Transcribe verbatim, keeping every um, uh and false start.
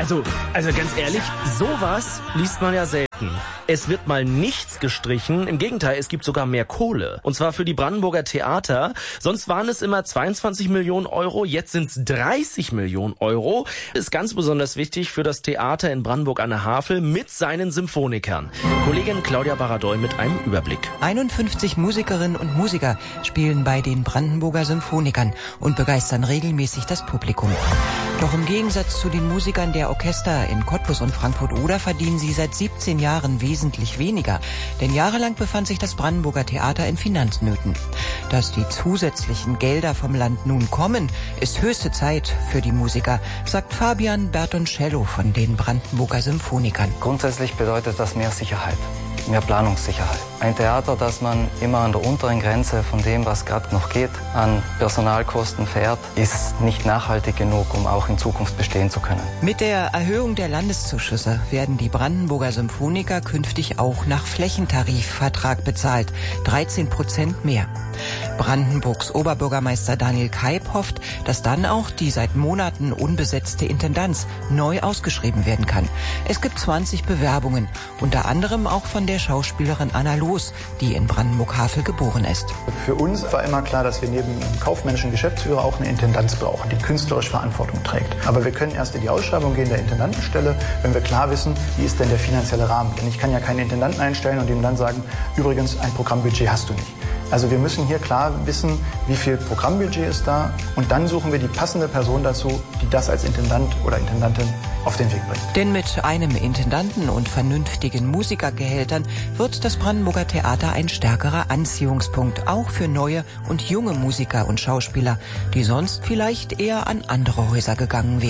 Also, also ganz ehrlich, sowas liest man ja selten. Es wird mal nichts gestrichen. Im Gegenteil, es gibt sogar mehr Kohle. Und zwar für die Brandenburger Theater. Sonst waren es immer zweiundzwanzig Millionen Euro, jetzt sind es dreißig Millionen Euro. Ist ganz besonders wichtig für das Theater in Brandenburg an der Havel mit seinen Symphonikern. Kollegin Claudia Baradoy mit einem Überblick. einundfünfzig Musikerinnen und Musiker spielen bei den Brandenburger Symphonikern und begeistern regelmäßig das Publikum. Doch im Gegensatz zu den Musikern der Orchester in Cottbus und Frankfurt-Oder verdienen sie seit siebzehn Jahren wesentlich weniger. Denn jahrelang befand sich das Brandenburger Theater in Finanznöten. Dass die zusätzlichen Gelder vom Land nun kommen, ist höchste Zeit für die Musiker, sagt Fabian Bertoncello von den Brandenburger Symphonikern. Grundsätzlich bedeutet das mehr Sicherheit. Mehr Planungssicherheit. Ein Theater, das man immer an der unteren Grenze von dem, was gerade noch geht, an Personalkosten fährt, ist nicht nachhaltig genug, um auch in Zukunft bestehen zu können. Mit der Erhöhung der Landeszuschüsse werden die Brandenburger Symphoniker künftig auch nach Flächentarifvertrag bezahlt. dreizehn Prozent mehr. Brandenburgs Oberbürgermeister Daniel Keib hofft, dass dann auch die seit Monaten unbesetzte Intendanz neu ausgeschrieben werden kann. Es gibt zwanzig Bewerbungen, unter anderem auch von der Schauspielerin Anna Loos, die in Brandenburg-Havel geboren ist. Für uns war immer klar, dass wir neben einem kaufmännischen Geschäftsführer auch eine Intendanz brauchen, die künstlerisch Verantwortung trägt. Aber wir können erst in die Ausschreibung gehen der Intendantenstelle, wenn wir klar wissen, wie ist denn der finanzielle Rahmen. Denn ich kann ja keinen Intendanten einstellen und ihm dann sagen, übrigens, ein Programmbudget hast du nicht. Also wir müssen hier klar wissen, wie viel Programmbudget ist da und dann suchen wir die passende Person dazu, die das als Intendant oder Intendantin auf den Weg bringt. Denn mit einem Intendanten und vernünftigen Musikergehältern wird das Brandenburger Theater ein stärkerer Anziehungspunkt, auch für neue und junge Musiker und Schauspieler, die sonst vielleicht eher an andere Häuser gegangen wären.